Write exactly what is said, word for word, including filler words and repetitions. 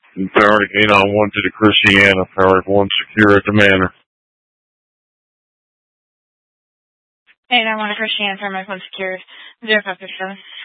Priority eight on one to the Christiana. Priority one secure at the manor. eight on one to Christiana. Priority one secured. zero five six seven.